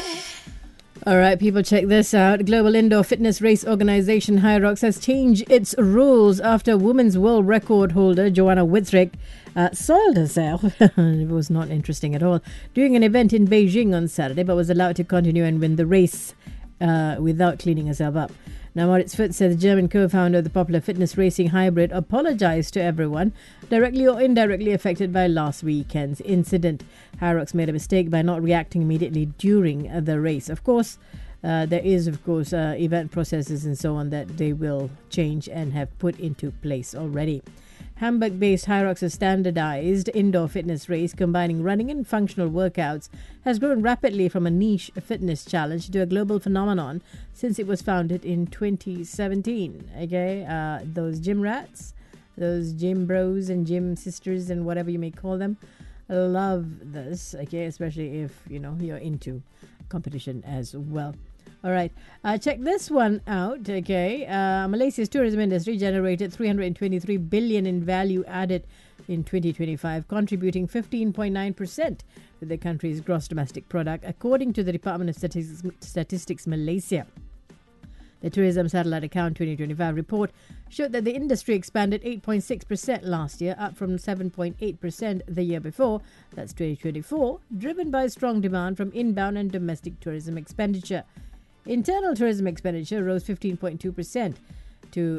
All right, people, check this out. Global Indoor Fitness Race Organization Hyrox has changed its rules after women's world record holder Joanna Witzrick soiled herself. It was not interesting at all. During an event in Beijing on Saturday, but was allowed to continue and win the race without cleaning herself up. Now, Moritz Fitz said the German co-founder of the popular fitness racing hybrid apologized to everyone directly or indirectly affected by last weekend's incident. Hyrox made a mistake by not reacting immediately during the race. Of course, there is, event processes and so on that they will change and have put into place already. Hamburg-based Hyrox's standardized indoor fitness race combining running and functional workouts has grown rapidly from a niche fitness challenge to a global phenomenon since it was founded in 2017. Okay, those gym rats, those gym bros and gym sisters and whatever you may call them, love this. Okay, especially if you're into competition as well. All right, check this one out. Okay, Malaysia's tourism industry generated 323 billion in value added in 2025, contributing 15.9% to the country's gross domestic product, according to the Department of Statistics Malaysia. The Tourism Satellite Account 2025 report showed that the industry expanded 8.6% last year, up from 7.8% the year before. That's 2024, driven by strong demand from inbound and domestic tourism expenditure. Internal tourism expenditure rose 15.2% to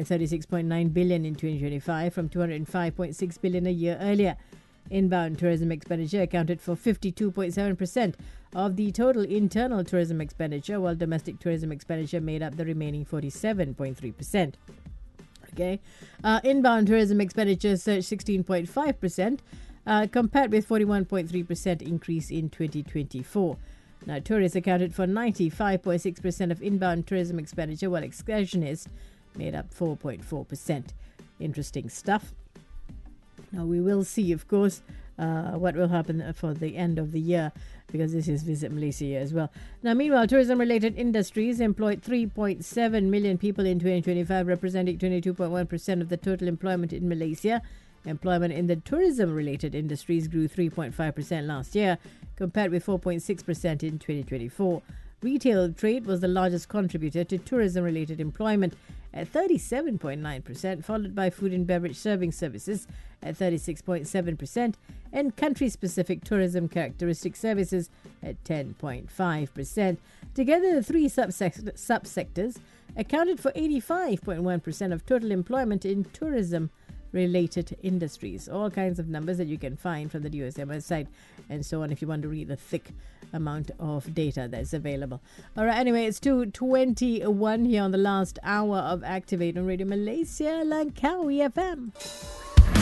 236.9 billion in 2025 from 205.6 billion a year earlier. Inbound tourism expenditure accounted for 52.7% of the total internal tourism expenditure, while domestic tourism expenditure made up the remaining 47.3%. Okay, inbound tourism expenditure surged 16.5%, compared with 41.3% increase in 2024. Now, tourists accounted for 95.6% of inbound tourism expenditure, while excursionists made up 4.4%. Interesting stuff. Now, we will see, of course, what will happen for the end of the year, because this is Visit Malaysia year as well. Now, meanwhile, tourism-related industries employed 3.7 million people in 2025, representing 22.1% of the total employment in Malaysia. Employment in the tourism-related industries grew 3.5% last year, compared with 4.6% in 2024. Retail trade was the largest contributor to tourism-related employment at 37.9%, followed by food and beverage serving services at 36.7%, and country-specific tourism characteristic services at 10.5%. Together, the three subsectors accounted for 85.1% of total employment in tourism-related industries. All kinds of numbers that you can find from the DOSM website and so on if you want to read the thick amount of data that's available. All right, anyway, it's 2:21 here on the last hour of Activate on Radio Malaysia, Langkawi FM.